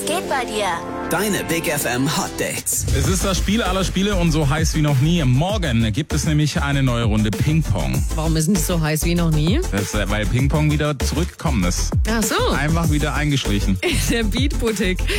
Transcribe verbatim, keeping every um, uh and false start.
geht bei dir? Deine Big F M Hot Dates. Es ist das Spiel aller Spiele und so heiß wie noch nie. Morgen gibt es nämlich eine neue Runde Ping-Pong. Warum ist denn das so heiß wie noch nie? Das, weil Ping-Pong wieder zurückgekommen ist. Ach so. Einfach wieder eingeschlichen. Der Beat Boutique.